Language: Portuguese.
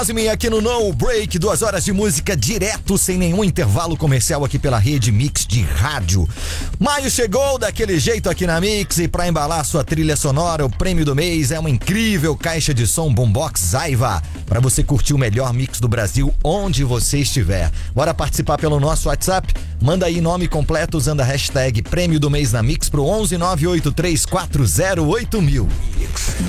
Aqui no No Break, 2 horas de música direto, sem nenhum intervalo comercial aqui pela Rede Mix de rádio. Maio chegou daquele jeito aqui na Mix e pra embalar sua trilha sonora, o prêmio do mês é uma incrível caixa de som Boombox Aiva, pra você curtir o melhor mix do Brasil onde você estiver. Bora participar pelo nosso WhatsApp? Manda aí nome completo usando a hashtag prêmio do mês na Mix pro 11 983408000.